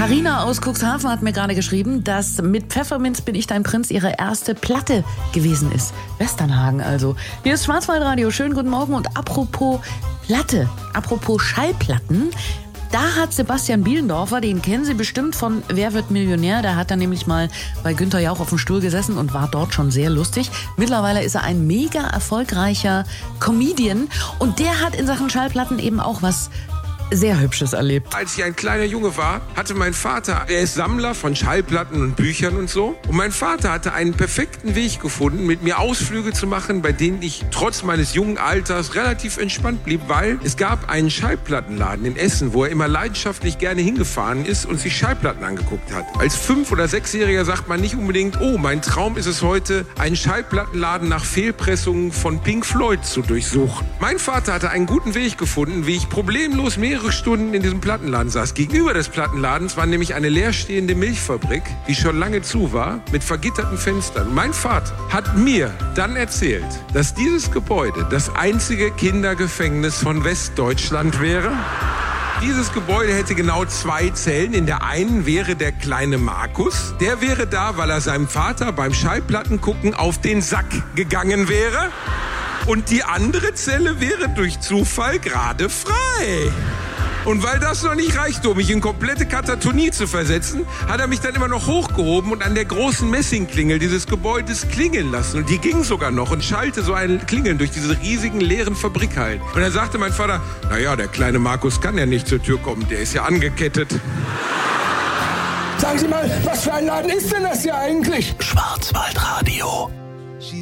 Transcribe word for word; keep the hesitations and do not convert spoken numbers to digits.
Carina aus Cuxhaven hat mir gerade geschrieben, dass mit Pfefferminz bin ich dein Prinz ihre erste Platte gewesen ist. Westernhagen also. Hier ist Schwarzwaldradio. Schönen guten Morgen. Und apropos Platte, apropos Schallplatten, da hat Sebastian Bielendorfer, den kennen Sie bestimmt von Wer wird Millionär, der hat da nämlich mal bei Günther Jauch auf dem Stuhl gesessen und war dort schon sehr lustig. Mittlerweile ist er ein mega erfolgreicher Comedian und der hat in Sachen Schallplatten eben auch was sehr Hübsches erlebt. Als ich ein kleiner Junge war, hatte mein Vater, er ist Sammler von Schallplatten und Büchern und so. Und mein Vater hatte einen perfekten Weg gefunden, mit mir Ausflüge zu machen, bei denen ich trotz meines jungen Alters relativ entspannt blieb, weil es gab einen Schallplattenladen in Essen, wo er immer leidenschaftlich gerne hingefahren ist und sich Schallplatten angeguckt hat. Als Fünf- oder Sechsjähriger sagt man nicht unbedingt, oh, mein Traum ist es heute, einen Schallplattenladen nach Fehlpressungen von Pink Floyd zu durchsuchen. Mein Vater hatte einen guten Weg gefunden, wie ich problemlos mehrere Stunden in diesem Plattenladen saß. Gegenüber des Plattenladens war nämlich eine leerstehende Milchfabrik, die schon lange zu war, mit vergitterten Fenstern. Mein Vater hat mir dann erzählt, dass dieses Gebäude das einzige Kindergefängnis von Westdeutschland wäre. Dieses Gebäude hätte genau zwei Zellen. In der einen wäre der kleine Markus. Der wäre da, weil er seinem Vater beim Schallplattengucken auf den Sack gegangen wäre. Und die andere Zelle wäre durch Zufall gerade frei. Und weil das noch nicht reichte, um mich in komplette Katatonie zu versetzen, hat er mich dann immer noch hochgehoben und an der großen Messingklingel dieses Gebäudes klingeln lassen. Und die ging sogar noch und schallte so ein Klingeln durch diese riesigen leeren Fabrikhallen. Und dann sagte mein Vater, naja, der kleine Markus kann ja nicht zur Tür kommen, der ist ja angekettet. Sagen Sie mal, was für ein Laden ist denn das hier eigentlich? Schwarzwaldradio.